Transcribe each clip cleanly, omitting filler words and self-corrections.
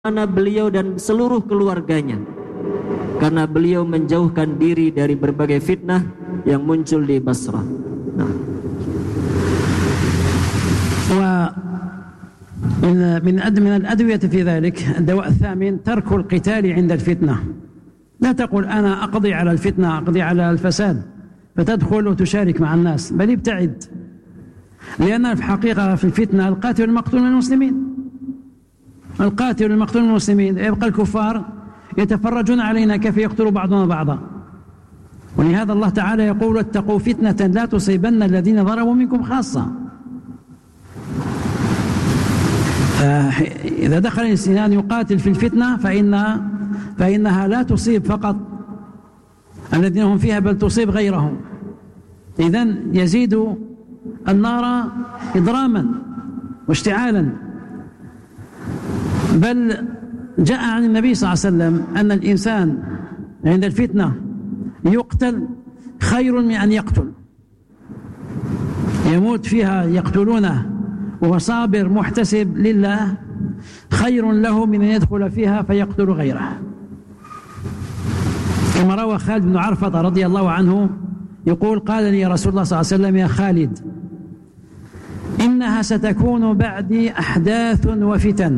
bagaimana beliau dan seluruh keluarganya, karena beliau menjauhkan diri dari berbagai fitnah yang muncul di Basrah. ومن الأدوية في ذلك الدواء الثامن ترك القتال عند الفتنة. لا تقل أنا أقضي على الفتنة، أقضي على الفساد فتدخل وتشارك مع الناس، بل ابتعد، لأن في الحقيقة في الفتنة القاتل والمقتول من المسلمين، القاتل والمقتول من المسلمين، يبقى الكفار يتفرجون علينا كيف يقتل بعضنا بعضا. ولهذا الله تعالى يقول اتقوا فتنة لا تصيبن الذين ظلموا منكم خاصة. إذا دخل الإنسان يقاتل في الفتنة فإنها لا تصيب فقط الذين هم فيها بل تصيب غيرهم، إذن يزيد النار إضراما واشتعالا. بل جاء عن النبي صلى الله عليه وسلم أن الإنسان عند الفتنة يقتل خير من أن يقتل، يموت فيها يقتلونه وهو صابر محتسب لله خير له من أن يدخل فيها فيقتل غيره. كما روى خالد بن عرفة رضي الله عنه يقول قال لي رسول الله صلى الله عليه وسلم يا خالد إنها ستكون بعدي أحداث وفتن،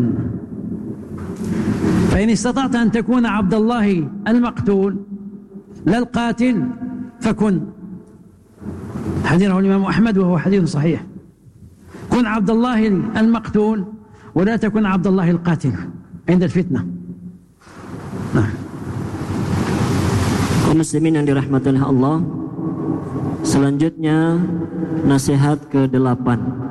فإن استطعت أن تكون عبد الله المقتول لا القاتل فكن. حديثه الإمام أحمد وهو حديث صحيح. كن عبد الله المقتول ولا تكن عبد الله القاتل عند الفتنة. Kaum muslimin yang dirahmati oleh Allah, selanjutnya nasihat ke-8.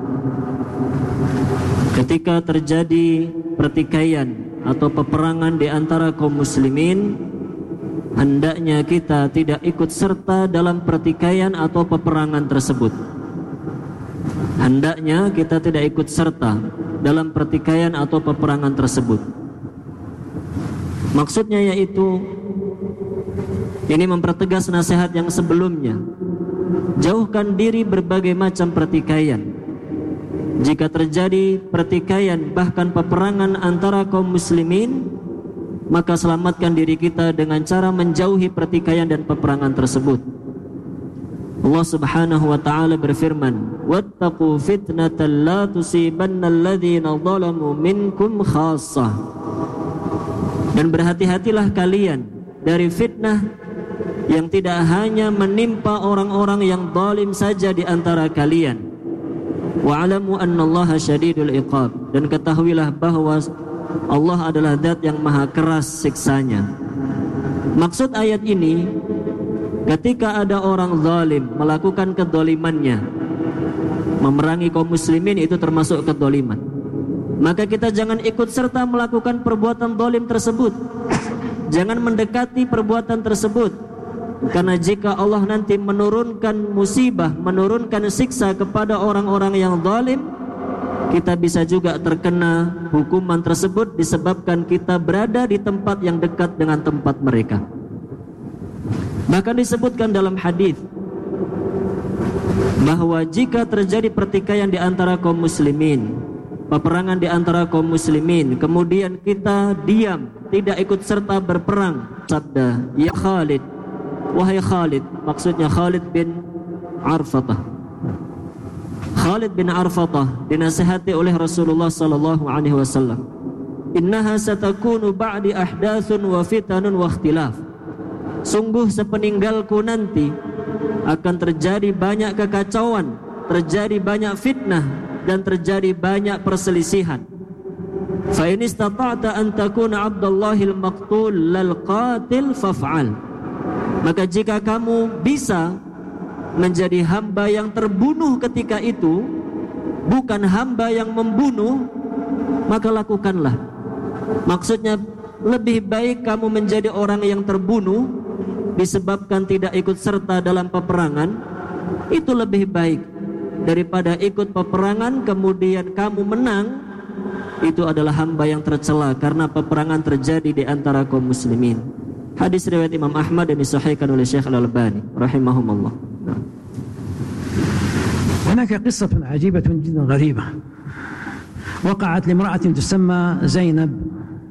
Ketika terjadi pertikaian atau peperangan di antara kaum muslimin, hendaknya kita tidak ikut serta dalam pertikaian atau peperangan tersebut. Hendaknya kita tidak ikut serta dalam pertikaian atau peperangan tersebut. Maksudnya yaitu, ini mempertegas nasihat yang sebelumnya. Jauhkan diri berbagai macam pertikaian. Jika terjadi pertikaian bahkan peperangan antara kaum muslimin, maka selamatkan diri kita dengan cara menjauhi pertikaian dan peperangan tersebut. Allah Subhanahu wa taala berfirman, "Wattaqu fitnatan la tusibanna alladhina zalamu minkum khassah." Dan berhati-hatilah kalian dari fitnah yang tidak hanya menimpa orang-orang yang zalim saja di antara kalian. Wa'lamu annallaha syadidul iqab, dan ketahuilah bahwa Allah adalah zat yang maha keras siksanya. Maksud ayat ini, ketika ada orang zalim melakukan kedzalimannya, memerangi kaum muslimin, itu termasuk kedzaliman. Maka kita jangan ikut serta melakukan perbuatan zalim tersebut. Jangan mendekati perbuatan tersebut. Karena jika Allah nanti menurunkan musibah, menurunkan siksa kepada orang-orang yang zalim, kita bisa juga terkena hukuman tersebut disebabkan kita berada di tempat yang dekat dengan tempat mereka. Bahkan disebutkan dalam hadis bahwa jika terjadi pertikaian di antara kaum muslimin, peperangan di antara kaum muslimin, kemudian kita diam, tidak ikut serta berperang, sabda, "Ya Khalid, wahai Khalid," maksudnya Khalid bin Arfatah. Khalid bin Arfatah dinasihati oleh Rasulullah sallallahu alaihi wasallam, "Innaha satakunu ba'di ahdatsun wa fitanun wa ikhtilaf." Sungguh sepeninggalku nanti akan terjadi banyak kekacauan, terjadi banyak fitnah, dan terjadi banyak perselisihan. Fa in istata'ta an takuna 'abdallahil maqtul lal qatil faf'al. Maka jika kamu bisa menjadi hamba yang terbunuh ketika itu, bukan hamba yang membunuh, maka lakukanlah. Maksudnya lebih baik kamu menjadi orang yang terbunuh disebabkan tidak ikut serta dalam peperangan, itu lebih baik daripada ikut peperangan kemudian kamu menang. Itu adalah hamba yang tercela karena peperangan terjadi di antara kaum muslimin. Hadis riwayat Imam Ahmad dan disahihkan oleh Syekh Al-Albani rahimahumullah. هناك قصة عجيبة جدا غريبة وقعت لامرأة تسمى زينب